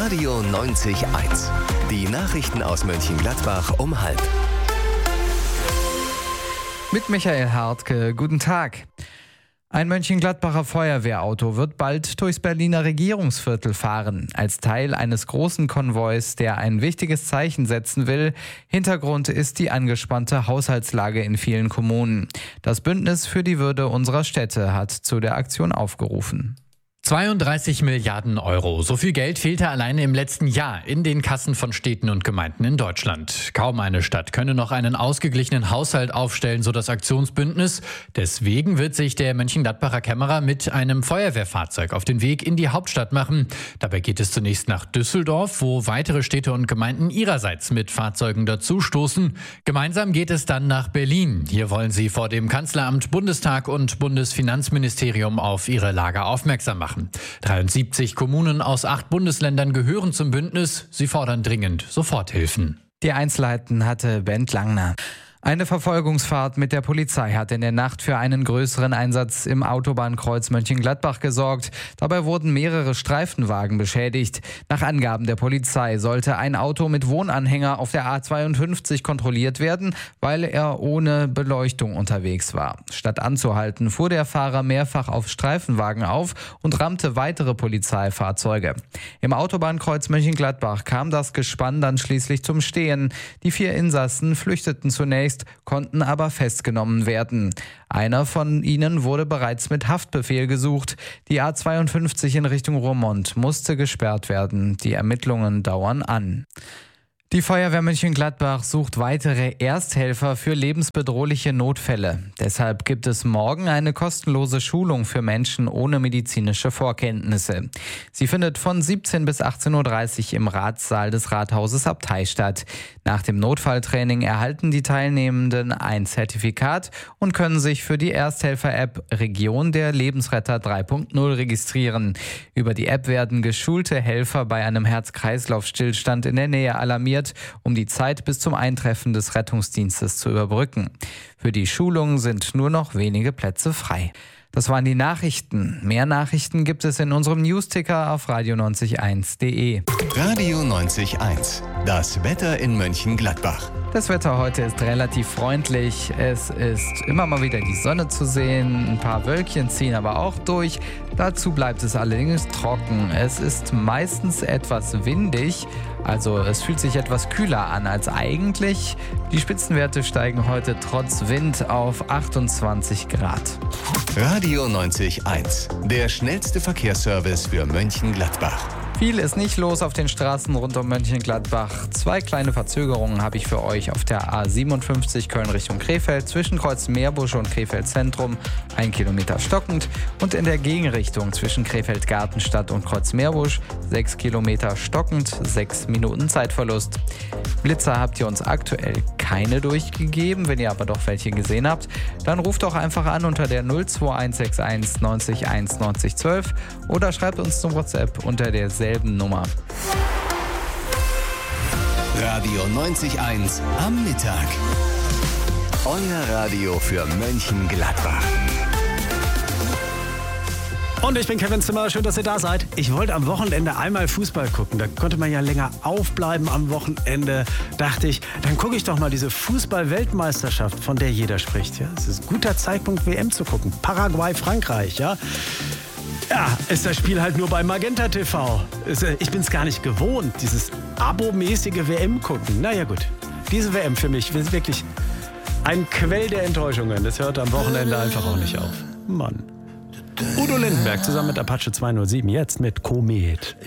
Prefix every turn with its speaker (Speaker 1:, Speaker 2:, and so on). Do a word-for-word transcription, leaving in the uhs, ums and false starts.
Speaker 1: Radio neunzig eins. Die Nachrichten aus Mönchengladbach um halb.
Speaker 2: Mit Michael Hartke, guten Tag. Ein Mönchengladbacher Feuerwehrauto wird bald durchs Berliner Regierungsviertel fahren, als Teil eines großen Konvois, der ein wichtiges Zeichen setzen will. Hintergrund ist die angespannte Haushaltslage in vielen Kommunen. Das Bündnis für die Würde unserer Städte hat zu der Aktion aufgerufen.
Speaker 3: zweiunddreißig Milliarden Euro. So viel Geld fehlte alleine im letzten Jahr in den Kassen von Städten und Gemeinden in Deutschland. Kaum eine Stadt könne noch einen ausgeglichenen Haushalt aufstellen, so das Aktionsbündnis. Deswegen wird sich der Mönchengladbacher Kämmerer mit einem Feuerwehrfahrzeug auf den Weg in die Hauptstadt machen. Dabei geht es zunächst nach Düsseldorf, wo weitere Städte und Gemeinden ihrerseits mit Fahrzeugen dazustoßen. Gemeinsam geht es dann nach Berlin. Hier wollen sie vor dem Kanzleramt, Bundestag und Bundesfinanzministerium auf ihre Lage aufmerksam machen. dreiundsiebzig Kommunen aus acht Bundesländern gehören zum Bündnis. Sie fordern dringend Soforthilfen.
Speaker 2: Die Einzelheiten hatte Bent Langner. Eine Verfolgungsfahrt mit der Polizei hat in der Nacht für einen größeren Einsatz im Autobahnkreuz Mönchengladbach gesorgt. Dabei wurden mehrere Streifenwagen beschädigt. Nach Angaben der Polizei sollte ein Auto mit Wohnanhänger auf der A zweiundfünfzig kontrolliert werden, weil er ohne Beleuchtung unterwegs war. Statt anzuhalten, fuhr der Fahrer mehrfach auf Streifenwagen auf und rammte weitere Polizeifahrzeuge. Im Autobahnkreuz Mönchengladbach kam das Gespann dann schließlich zum Stehen. Die vier Insassen flüchteten zunächst, konnten aber festgenommen werden. Einer von ihnen wurde bereits mit Haftbefehl gesucht. Die A zweiundfünfzig in Richtung Roermond musste gesperrt werden. Die Ermittlungen dauern an. Die Feuerwehr Mönchengladbach sucht weitere Ersthelfer für lebensbedrohliche Notfälle. Deshalb gibt es morgen eine kostenlose Schulung für Menschen ohne medizinische Vorkenntnisse. Sie findet von siebzehn bis achtzehn Uhr dreißig im Ratssaal des Rathauses Abtei statt. Nach dem Notfalltraining erhalten die Teilnehmenden ein Zertifikat und können sich für die Ersthelfer-App Region der Lebensretter drei Punkt null registrieren. Über die App werden geschulte Helfer bei einem Herz-Kreislauf-Stillstand in der Nähe alarmiert, um die Zeit bis zum Eintreffen des Rettungsdienstes zu überbrücken. Für die Schulung sind nur noch wenige Plätze frei. Das waren die Nachrichten. Mehr Nachrichten gibt es in unserem Newsticker auf radio neunzig eins punkt de.
Speaker 1: Radio neunzig eins. Das Wetter in Mönchengladbach.
Speaker 2: Das Wetter heute ist relativ freundlich. Es ist immer mal wieder die Sonne zu sehen. Ein paar Wölkchen ziehen aber auch durch. Dazu bleibt es allerdings trocken. Es ist meistens etwas windig. Also es fühlt sich etwas kühler an als eigentlich. Die Spitzenwerte steigen heute trotz Wind auf achtundzwanzig Grad.
Speaker 1: Radio neunzig eins. Der schnellste Verkehrsservice für Mönchengladbach.
Speaker 2: Viel ist nicht los auf den Straßen rund um Mönchengladbach. Zwei kleine Verzögerungen habe ich für euch auf der A siebenundfünfzig Köln Richtung Krefeld zwischen Kreuz Meerbusch und Krefeld Zentrum, ein Kilometer stockend, und in der Gegenrichtung zwischen Krefeld Gartenstadt und Kreuz Meerbusch, sechs Kilometer stockend, sechs Minuten Zeitverlust. Blitzer habt ihr uns aktuell keine durchgegeben. Wenn ihr aber doch welche gesehen habt, dann ruft doch einfach an unter der null zwei eins sechs eins neunzig eins neunzig zwölf oder schreibt uns zum WhatsApp unter derselben Nummer.
Speaker 1: Radio neunzig eins am Mittag. Euer Radio für Mönchengladbach.
Speaker 4: Und ich bin Kevin Zimmer, schön, dass ihr da seid. Ich wollte am Wochenende einmal Fußball gucken. Da konnte man ja länger aufbleiben am Wochenende. Dachte ich, dann gucke ich doch mal diese Fußball-Weltmeisterschaft, von der jeder spricht. Ja, es ist ein guter Zeitpunkt, W M zu gucken. Paraguay, Frankreich, ja. Ja, ist das Spiel halt nur bei Magenta T V. Ich bin es gar nicht gewohnt, dieses abomäßige W M gucken. Naja gut, diese W M für mich ist wirklich ein Quell der Enttäuschungen. Das hört am Wochenende einfach auch nicht auf. Mann. Udo Lindenberg zusammen mit Apache zweihundertsieben, jetzt mit Komet.